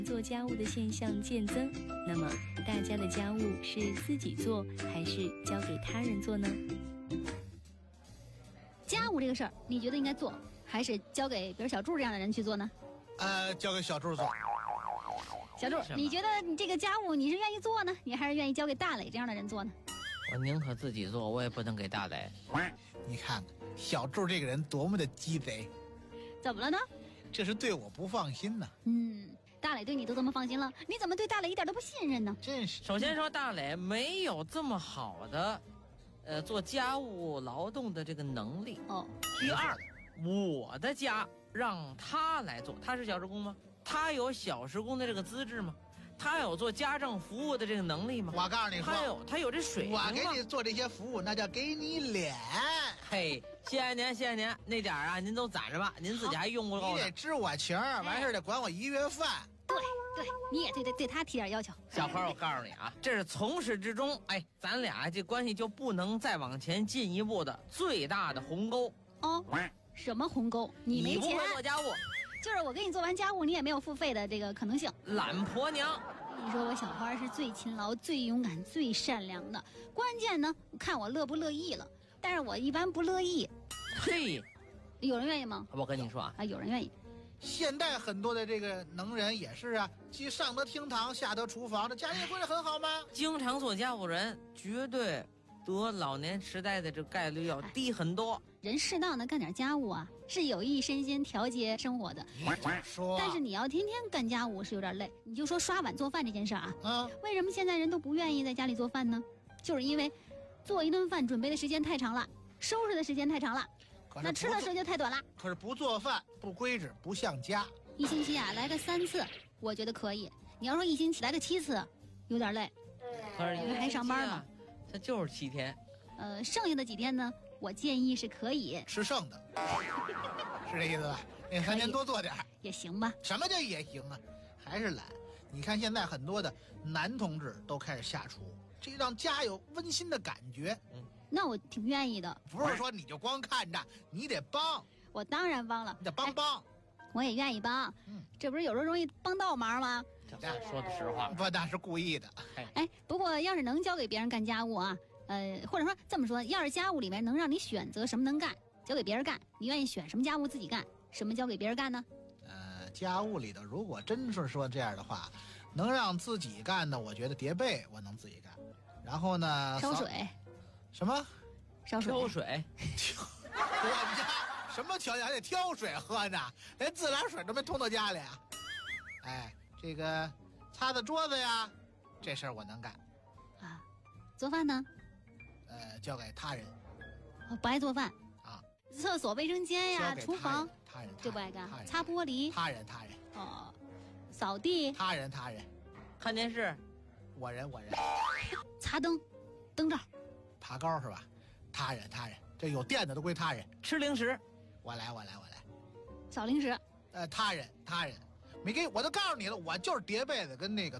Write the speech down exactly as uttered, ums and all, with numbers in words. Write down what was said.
做家务的现象渐增，那么大家的家务是自己做还是交给他人做呢？ 家务这个事儿，你觉得应该做，还是交给比如小柱这样的人去做呢？ 呃，交给小柱做。 小柱，你觉得你这个家务你是愿意做呢，你还是愿意交给大磊这样的人做呢？ 我宁可自己做，我也不能给大磊。 你看看小柱这个人多么的鸡贼， 怎么了呢？ 这是对我不放心呢。 嗯，大磊对你都这么放心了，你怎么对大磊一点都不信任呢？ 真是。 首先说大磊没有这么好的，呃，做家务劳动的这个能力。 哦。 第二，我的家让他来做，他是小时工吗？他有小时工的这个资质吗？他有做家政服务的这个能力吗？ 我告诉你说， 他有他有这水平吗？ 我给你做这些服务，那叫给你脸。 嘿，谢谢您，谢谢您，那点儿啊，您都攒着吧，您自己还用不够。 你得知我情，完事儿得管我一月饭。 对对，你也对对对他提点要求。 小花，我告诉你啊，这是从始至终，哎，咱俩这关系就不能再往前进一步的最大的鸿沟。 哦，什么鸿沟？你没钱？ 你不会做家务。 就是我给你做完家务，你也没有付费的这个可能性。 懒婆娘， 你说我小花是最勤劳、最勇敢、最善良的，关键呢，看我乐不乐意了。但是我一般不乐意。 嘿， 有人愿意吗？ 我跟你说啊， 啊，有人愿意。 现代很多的这个能人也是啊，既上得厅堂，下得厨房，这家庭不是很好吗？ 经常做家务人绝对得老年痴呆的这概率要低很多。 人适当的干点家务啊，是有益身心、调节生活的。 你这么说， 但是你要天天干家务是有点累。你就说刷碗做饭这件事啊， 嗯， 为什么现在人都不愿意在家里做饭呢？就是因为做一顿饭准备的时间太长了，收拾的时间太长了，那吃的时间太短了。 可是不做饭不规矩，不像家。 一星期啊来个三次，我觉得可以。你要说一星期来个七次，有点累。 可是因为还上班嘛， 这就是七天。 呃，剩下的几天呢，我建议是可以吃剩的，是这意思吧？那三天多做点也行吧。 什么叫也行啊？还是懒。你看现在很多的男同志都开始下厨，这让家有温馨的感觉。 嗯， 那我挺愿意的。 不是说你就光看着，你得帮。 我当然帮了， 你得帮帮。 哎、我也愿意帮。 嗯， 这不是有时候容易帮倒忙吗？ 这说的实话， 不，那是故意的。 哎，不过要是能交给别人干家务啊。呃，或者说这么说，要是家务里面能让你选择什么能干，交给别人干，你愿意选什么家务自己干，什么交给别人干呢？ 呃，家务里头如果真是说这样的话，能让自己干的，我觉得叠被我能自己干。然后呢， 烧水， 什么？ 烧水？ 挑水？ 我们家什么条件还得挑水喝呢？连自来水都没通到家里啊！哎，这个擦擦桌子呀，这事儿我能干。 啊，做饭呢？ 呃，交给他人。 我不爱做饭啊。 厕所、卫生间呀，厨房， 他人就不爱干。擦玻璃， 他人他人。 哦，扫地， 他人他人。 看电视， 我人我人。 擦灯，灯罩， 爬高是吧？他人他人，这有电的都归他人。 吃零食， 我来我来我来。 扫零食， 呃，他人他人，没给我都告诉你了，我就是叠被子跟那个